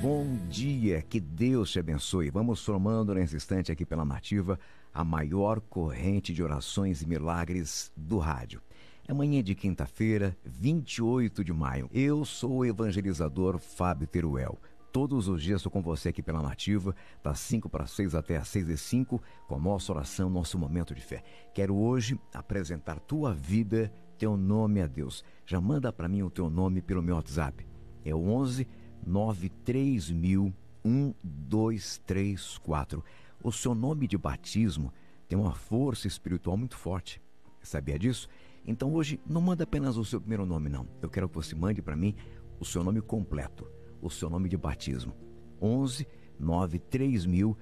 Bom dia, que Deus te abençoe. Vamos formando nesse instante aqui pela Nativa a maior corrente de orações e milagres do rádio. É manhã de quinta-feira, 28 de maio. Eu sou o evangelizador Fábio Teruel. Todos os dias estou com você aqui pela Nativa, das 5 para 6 até as 6h05, com a nossa oração, nosso momento de fé. Quero hoje apresentar tua vida, teu nome a Deus. Já manda para mim o teu nome pelo meu WhatsApp. É o 11 93000 1234. O seu nome de batismo tem uma força espiritual muito forte. Sabia disso? Então hoje não manda apenas o seu primeiro nome, não. Eu quero que você mande para mim o seu nome completo, o seu nome de batismo. 11 93000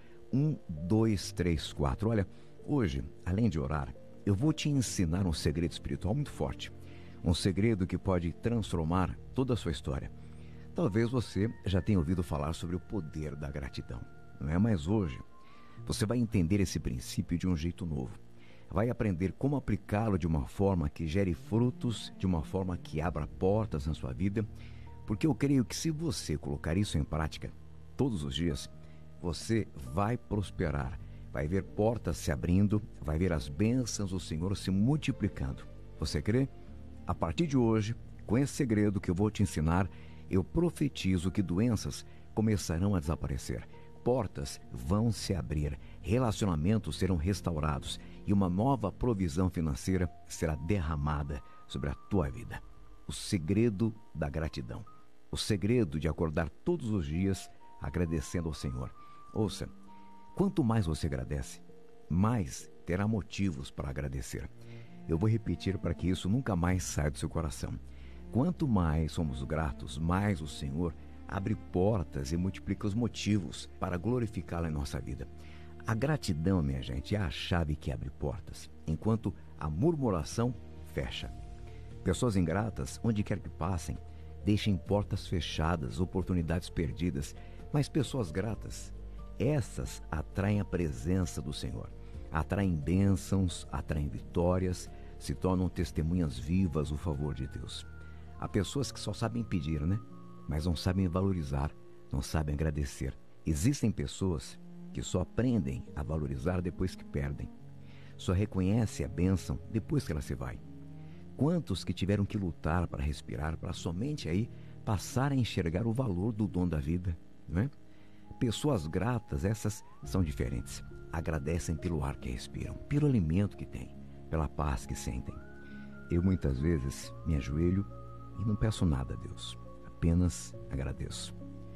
1234. Olha, hoje, além de orar, eu vou te ensinar um segredo espiritual muito forte. Um segredo que pode transformar toda a sua história. Talvez você já tenha ouvido falar sobre o poder da gratidão, não é? Mas hoje você vai entender esse princípio de um jeito novo. Vai aprender como aplicá-lo de uma forma que gere frutos, de uma forma que abra portas na sua vida, porque eu creio que se você colocar isso em prática todos os dias, você vai prosperar, vai ver portas se abrindo, vai ver as bênçãos do Senhor se multiplicando. Você crê? A partir de hoje, com esse segredo que eu vou te ensinar, eu profetizo que doenças começarão a desaparecer, portas vão se abrir, relacionamentos serão restaurados e uma nova provisão financeira será derramada sobre a tua vida. O segredo da gratidão, o segredo de acordar todos os dias agradecendo ao Senhor. Ouça, quanto mais você agradece, mais terá motivos para agradecer. Eu vou repetir para que isso nunca mais saia do seu coração. Quanto mais somos gratos, mais o Senhor abre portas e multiplica os motivos para glorificá-lo em nossa vida. A gratidão, minha gente, é a chave que abre portas, enquanto a murmuração fecha. Pessoas ingratas, onde quer que passem, deixem portas fechadas, oportunidades perdidas, mas pessoas gratas, essas atraem a presença do Senhor, atraem bênçãos, atraem vitórias, se tornam testemunhas vivas do favor de Deus. Há pessoas que só sabem pedir, né? Mas não sabem valorizar, não sabem agradecer. Existem pessoas que só aprendem a valorizar depois que perdem. Só reconhecem a bênção depois que ela se vai. Quantos que tiveram que lutar para respirar, para somente aí passar a enxergar o valor do dom da vida, não é? Pessoas gratas, essas são diferentes. Agradecem pelo ar que respiram, pelo alimento que têm, pela paz que sentem. Eu muitas vezes me ajoelho e não peço nada a Deus, apenas agradeço.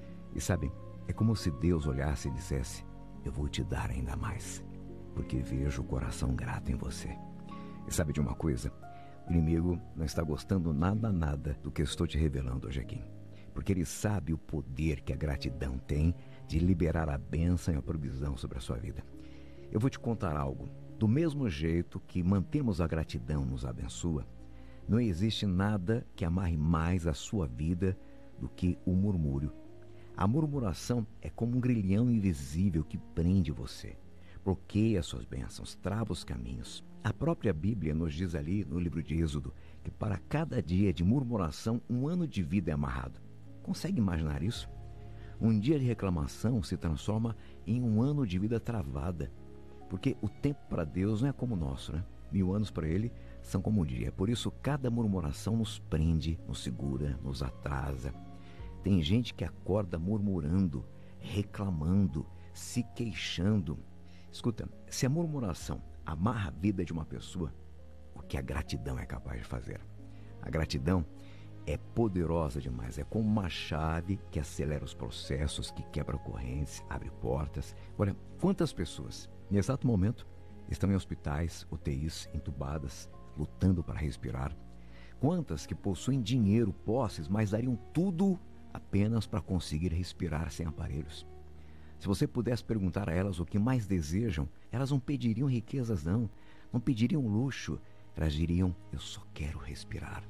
E sabe, é como se Deus olhasse e dissesse: eu vou te dar ainda mais, porque vejo o coração grato em você. E sabe de uma coisa? O inimigo não está gostando nada do que eu estou te revelando hoje aqui, porque ele sabe o poder que a gratidão tem de liberar a bênção e a provisão sobre a sua vida. Eu vou te contar algo. Do mesmo jeito que mantemos a gratidão nos abençoa, não existe nada que amarre mais a sua vida do que o murmúrio. A murmuração é como um grilhão invisível que prende você, bloqueia suas bênçãos, trava os caminhos. A própria Bíblia nos diz ali no livro de Êxodo que para cada dia de murmuração, um ano de vida é amarrado. Consegue imaginar isso? Um dia de reclamação se transforma em um ano de vida travada, porque o tempo para Deus não é como o nosso, né? 1000 anos para Ele são como um dia. Por isso, cada murmuração nos prende, nos segura, nos atrasa. Tem gente que acorda murmurando, reclamando, se queixando. Escuta, se a murmuração amarra a vida de uma pessoa, o que a gratidão é capaz de fazer? A gratidão é poderosa demais, é como uma chave que acelera os processos, que quebra correntes, abre portas. Olha, quantas pessoas, nesse exato momento, estão em hospitais, UTIs, entubadas, lutando para respirar. Quantas que possuem dinheiro, posses, mas dariam tudo apenas para conseguir respirar sem aparelhos. Se você pudesse perguntar a elas o que mais desejam, elas não pediriam riquezas, não pediriam luxo, elas diriam: eu só quero respirar.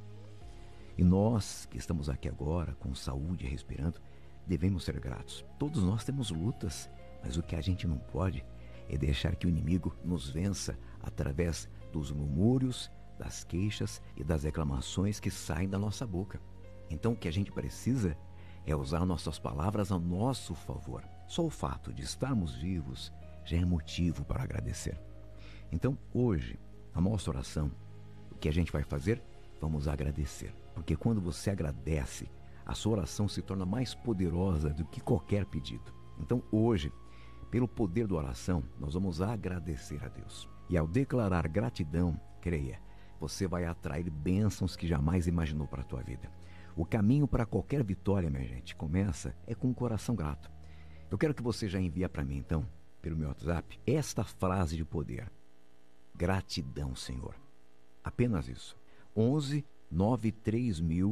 E nós que estamos aqui agora, com saúde e respirando, devemos ser gratos. Todos nós temos lutas, mas o que a gente não pode é deixar que o inimigo nos vença através dos murmúrios, das queixas e das reclamações que saem da nossa boca. Então o que a gente precisa é usar nossas palavras a nosso favor. Só o fato de estarmos vivos já é motivo para agradecer. Então, hoje, a nossa oração, o que a gente vai fazer? Vamos agradecer. Porque quando você agradece, a sua oração se torna mais poderosa do que qualquer pedido. Então, hoje, pelo poder da oração, nós vamos agradecer a Deus. E ao declarar gratidão, creia, você vai atrair bênçãos que jamais imaginou para a tua vida. O caminho para qualquer vitória, minha gente, começa com um coração grato. Eu quero que você já envie para mim, então, pelo meu WhatsApp, esta frase de poder. Gratidão, Senhor. Apenas isso. 11 93 mil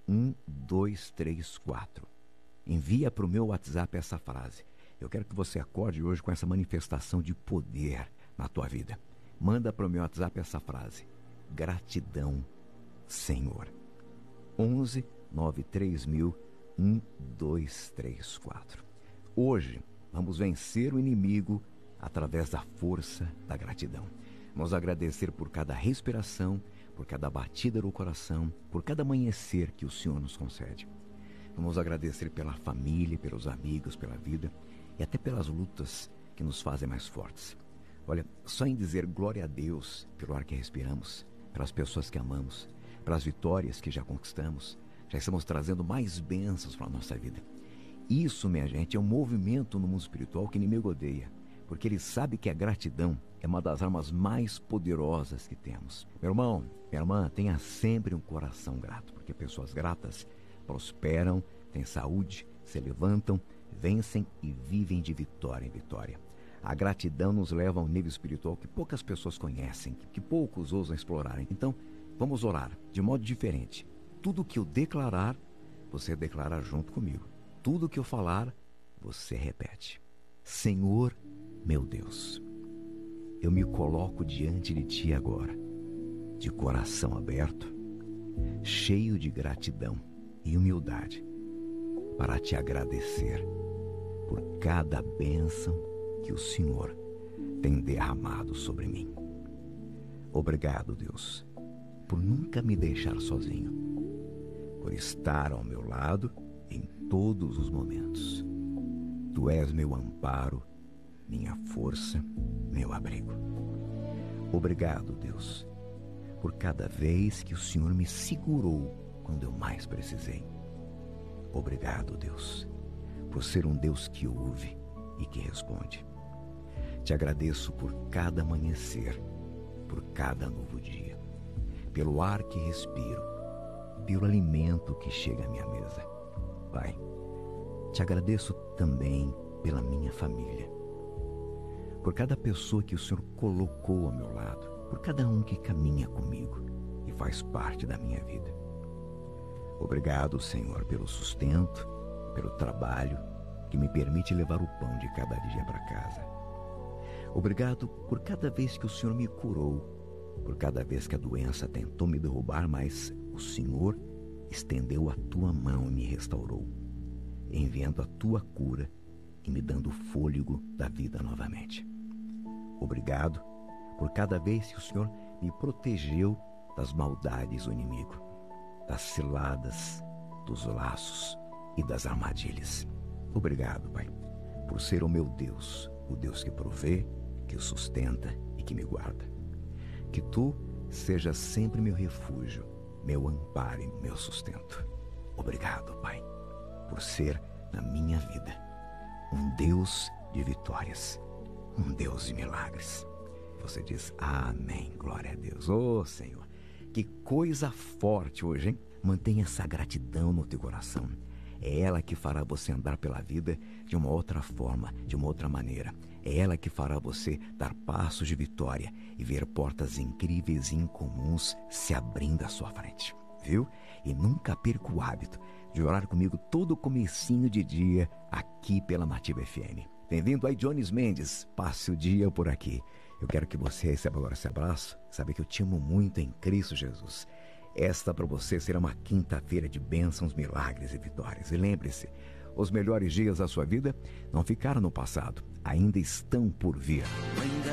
1234. Envia para o meu WhatsApp essa frase. Eu quero que você acorde hoje com essa manifestação de poder na tua vida. Manda para o meu WhatsApp essa frase. Gratidão, Senhor. 11 93 mil 1234. Hoje vamos vencer o inimigo através da força da gratidão. Vamos agradecer por cada respiração, por cada batida do coração, por cada amanhecer que o Senhor nos concede. Vamos agradecer pela família, pelos amigos, pela vida e até pelas lutas que nos fazem mais fortes. Olha, só em dizer glória a Deus pelo ar que respiramos, pelas pessoas que amamos, pelas vitórias que já conquistamos, já estamos trazendo mais bênçãos para a nossa vida. Isso, minha gente, é um movimento no mundo espiritual que o inimigo odeia, porque ele sabe que a gratidão é uma das armas mais poderosas que temos. Meu irmão, minha irmã, tenha sempre um coração grato, porque pessoas gratas prosperam, têm saúde, se levantam, vencem e vivem de vitória em vitória. A gratidão nos leva a um nível espiritual que poucas pessoas conhecem, que poucos ousam explorar. Então, vamos orar de modo diferente. Tudo que eu declarar, você declara junto comigo. Tudo que eu falar, você repete. Senhor, meu Deus, eu me coloco diante de Ti agora, de coração aberto, cheio de gratidão e humildade, para Te agradecer por cada bênção que o Senhor tem derramado sobre mim. Obrigado, Deus, por nunca me deixar sozinho, por estar ao meu lado em todos os momentos. Tu és meu amparo, minha força, meu abrigo. Obrigado, Deus, por cada vez que o Senhor me segurou quando eu mais precisei. Obrigado, Deus, por ser um Deus que ouve e que responde. Te agradeço por cada amanhecer, por cada novo dia, pelo ar que respiro, pelo alimento que chega à minha mesa. Pai, te agradeço também pela minha família, por cada pessoa que o Senhor colocou ao meu lado, por cada um que caminha comigo e faz parte da minha vida. Obrigado, Senhor, pelo sustento, pelo trabalho que me permite levar o pão de cada dia para casa. Obrigado por cada vez que o Senhor me curou, por cada vez que a doença tentou me derrubar, mas o Senhor estendeu a tua mão e me restaurou, enviando a tua cura e me dando o fôlego da vida novamente. Obrigado por cada vez que o Senhor me protegeu das maldades do inimigo, das ciladas, dos laços e das armadilhas. Obrigado, Pai, por ser o meu Deus, o Deus que provê, que sustenta e que me guarda. Que Tu sejas sempre meu refúgio, meu amparo e meu sustento. Obrigado, Pai, por ser na minha vida um Deus de vitórias, um Deus de milagres. Você diz amém, glória a Deus. Oh, Senhor, que coisa forte hoje, hein? Mantenha essa gratidão no teu coração. É ela que fará você andar pela vida de uma outra forma, de uma outra maneira. É ela que fará você dar passos de vitória e ver portas incríveis e incomuns se abrindo à sua frente. Viu? E nunca perca o hábito de orar comigo todo comecinho de dia aqui pela Nativa FM. Bem-vindo aí, Jones Mendes. Passe o dia por aqui. Eu quero que você receba agora esse abraço. Sabe que eu te amo muito em Cristo Jesus. Esta para você será uma quinta-feira de bênçãos, milagres e vitórias. E lembre-se, os melhores dias da sua vida não ficaram no passado, ainda estão por vir.